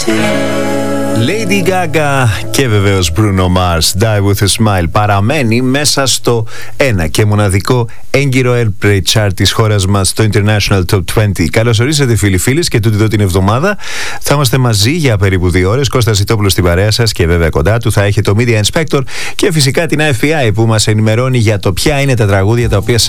Lady Gaga και βεβαίως Bruno Mars, Die With A Smile, παραμένει μέσα στο ένα και μοναδικό έγκυρο Airplay Chart της χώρας μας, το International Top 20. Καλώς ορίσατε φίλοι φίλες, και τούτη εδώ την εβδομάδα θα είμαστε μαζί για περίπου 2 ώρες. Κώστας Ζητόπουλος στην παρέα σας και βέβαια κοντά του θα έχει το Media Inspector και φυσικά την IFPI που μας ενημερώνει για το ποια είναι τα τραγούδια τα οποία